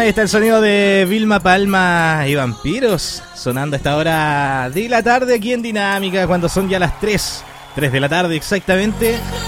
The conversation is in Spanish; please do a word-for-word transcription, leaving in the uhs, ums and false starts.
Ahí está el sonido de Vilma Palma y Vampiros, sonando a esta hora de la tarde aquí en Dinámica, cuando son ya las tres, tres de la tarde exactamente.